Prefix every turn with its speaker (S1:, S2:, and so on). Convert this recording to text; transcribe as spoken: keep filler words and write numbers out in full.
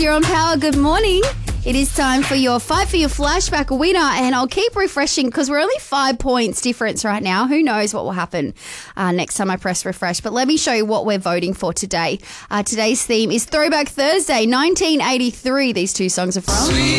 S1: You're on Power. Good morning. It is time for your Fight for Your Flashback winner, and I'll keep refreshing because we're only five points difference right now. Who knows what will happen uh, next time I press refresh, but let me show you what we're voting for today. Uh, today's theme is Throwback Thursday, nineteen eighty-three. These two songs are from.
S2: Sweet